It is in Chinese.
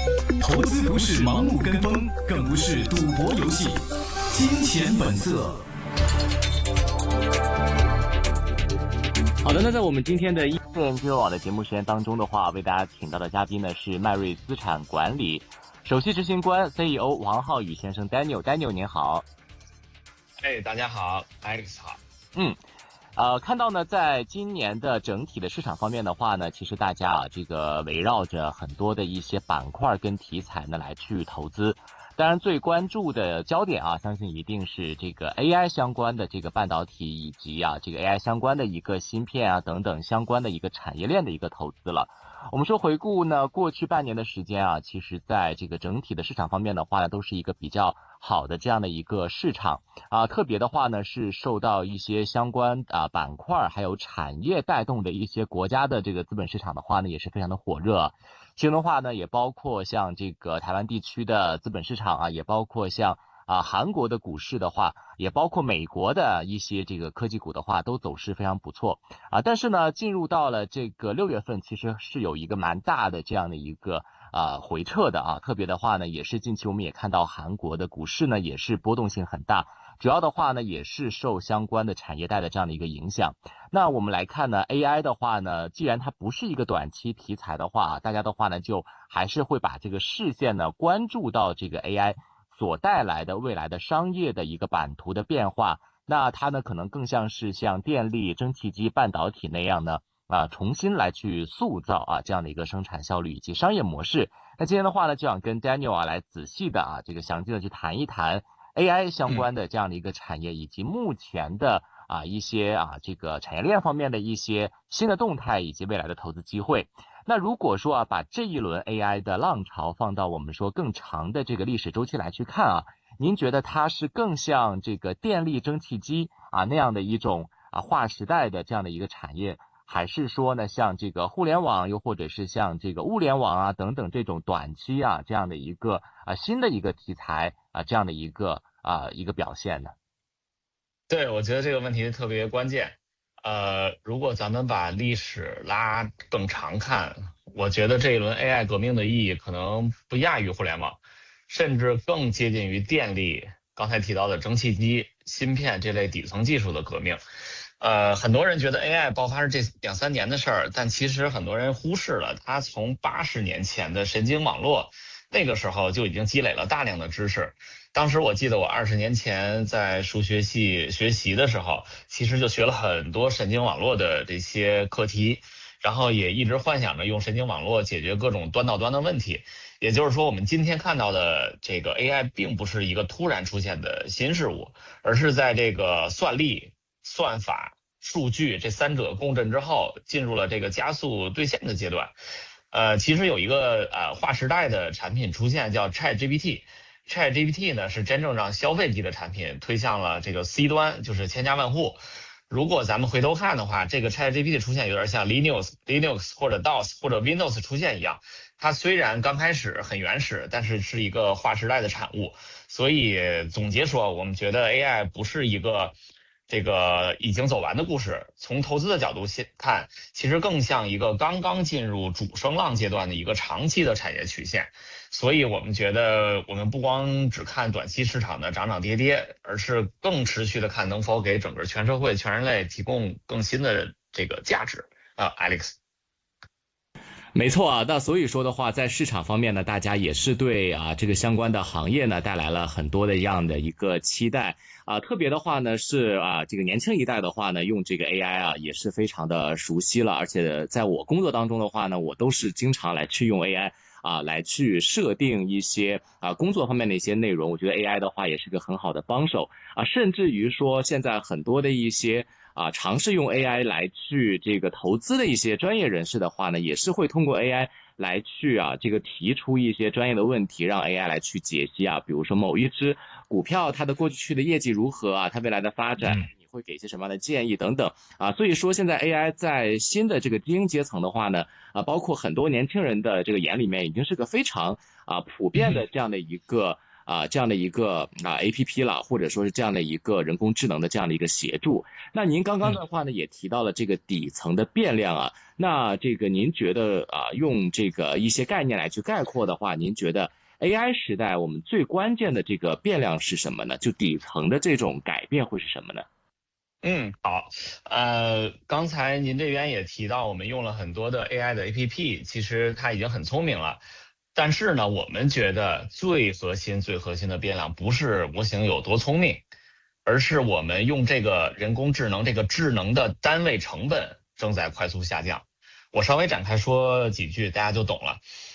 投资不是盲目跟风，更不是赌博游戏。金钱本色。 好的，那在我们今天的一线金融网的节目时间当中的话，为大家请到的嘉宾呢是迈瑞资产管理首席执行官 CEO 王浩宇先生 Daniel 您好。 大家好 ，Alex 好。 看到呢，在今年的整体的市场方面的话呢，其实大家这个围绕着很多的一些板块跟题材呢来去投资。当然最关注的焦点相信一定是这个 AI 相关的这个半导体以及这个 AI 相关的一个芯片等等相关的一个产业链的一个投资了。我们说回顾呢，过去半年的时间其实在这个整体的市场方面的话呢，都是一个比较好的这样的一个市场特别的话呢是受到一些相关板块还有产业带动的一些国家的这个资本市场的话呢，也是非常的火热。其中的话呢，也包括像这个台湾地区的资本市场也包括像韩国的股市的话，也包括美国的一些这个科技股的话，都走势非常不错但是呢，进入到了这个6月份，其实是有一个蛮大的这样的一个回撤的特别的话呢，也是近期我们也看到韩国的股市呢也是波动性很大，主要的话呢也是受相关的产业带的这样的一个影响。那我们来看呢 AI 的话呢，既然它不是一个短期题材的话大家的话呢就还是会把这个视线呢关注到这个 AI所带来的未来的商业的一个版图的变化。那它呢可能更像是像电力、蒸汽机、半导体那样呢重新来去塑造这样的一个生产效率以及商业模式。那今天的话呢，就想跟 Daniel来仔细的这个详尽的去谈一谈 AI 相关的这样的一个产业以及目前的一些这个产业链方面的一些新的动态以及未来的投资机会。那如果说把这一轮 AI 的浪潮放到我们说更长的这个历史周期来去看您觉得它是更像这个电力蒸汽机那样的一种划时代的这样的一个产业，还是说呢像这个互联网又或者是像这个物联网等等这种短期这样的一个新的一个题材这样的一个表现呢？ 对，我觉得这个问题特别关键。如果咱们把历史拉更长看，我觉得这一轮 AI 革命的意义可能不亚于互联网，甚至更接近于电力，刚才提到的蒸汽机、芯片这类底层技术的革命。很多人觉得 AI 爆发是这2-3年的事儿，但其实很多人忽视了它从80年前的神经网络，那个时候就已经积累了大量的知识。当时我记得我20年前在数学系学习的时候，其实就学了很多神经网络的这些课题，然后也一直幻想着用神经网络解决各种端到端的问题。也就是说，我们今天看到的这个 AI 并不是一个突然出现的新事物，而是在这个算力、算法、数据这3者共振之后，进入了这个加速兑现的阶段。其实有一个划时代的产品出现，叫 ChatGPT。ChatGPT 呢是真正让消费级的产品推向了这个 C 端，就是千家万户。如果咱们回头看的话，这个 ChatGPT 出现有点像 Linux 或者 DOS 或者 Windows 出现一样，它虽然刚开始很原始，但是是一个划时代的产物。所以总结说，我们觉得 AI 不是一个这个已经走完的故事，从投资的角度看，其实更像一个刚刚进入主升浪阶段的一个长期的产业曲线。所以我们觉得我们不光只看短期市场的涨涨跌跌，而是更持续的看能否给整个全社会全人类提供更新的这个价值Alex。 没错那所以说的话，在市场方面呢，大家也是对这个相关的行业呢带来了很多的这样的一个期待特别的话呢是这个年轻一代的话呢，用这个 AI 也是非常的熟悉了，而且在我工作当中的话呢，我都是经常来去用 AI来去设定一些工作方面的一些内容。我觉得 AI 的话也是个很好的帮手甚至于说现在很多的一些尝试用 AI 来去这个投资的一些专业人士的话呢，也是会通过 AI 来去这个提出一些专业的问题，让 AI 来去解析比如说某一只股票它的过去的业绩如何它未来的发展你会给一些什么样的建议等等所以说现在 AI 在新的这个精英阶层的话呢包括很多年轻人的这个眼里面，已经是个非常普遍的这样的一个这样的一个APP 了，或者说是这样的一个人工智能的这样的一个协助。那您刚刚的话呢，也提到了这个底层的变量啊，那这个您觉得用这个一些概念来去概括的话，您觉得 AI 时代我们最关键的这个变量是什么呢？就底层的这种改变会是什么呢？ 好，刚才您这边也提到，我们用了很多的 AI 的 APP，其实它已经很聪明了。但是呢，我们觉得最核心的变量不是模型有多聪明，而是我们用这个人工智能这个智能的单位成本正在快速下降。我稍微展开说几句，大家就懂了。